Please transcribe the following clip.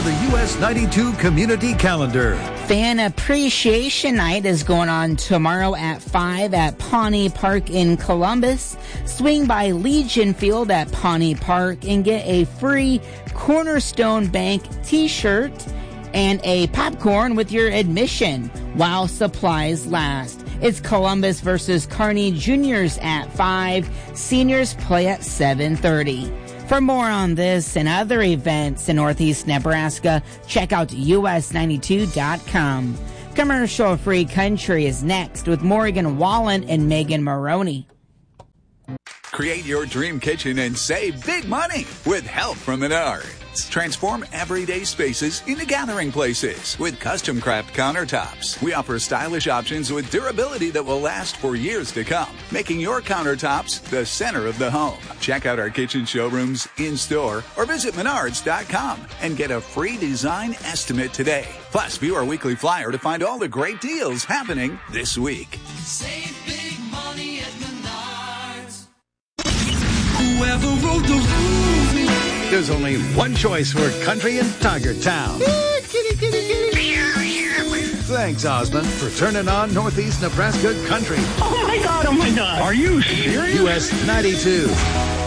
the US 92 Community Calendar. Fan Appreciation Night is going on tomorrow at 5 at Pawnee Park in Columbus. Swing by Legion Field at Pawnee Park and get a free Cornerstone Bank t-shirt and a popcorn with your admission while supplies last. It's Columbus versus Kearney Juniors at 5. Seniors play at 7:30. For more on this and other events in Northeast Nebraska, check out us92.com. Commercial-free country is next with Morgan Wallen and Megan Maroney. Create your dream kitchen and save big money with help from Menards. Transform everyday spaces into gathering places with custom-craft countertops. We offer stylish options with durability that will last for years to come, making your countertops the center of the home. Check out our kitchen showrooms in-store or visit Menards.com and get a free design estimate today. Plus, view our weekly flyer to find all the great deals happening this week. Save big money at Menards. Whoever wrote the rules. There's only one choice for country in Tiger Town. Thanks, Osmond, for turning on Northeast Nebraska Country. Oh, my God. Are you serious? US 92.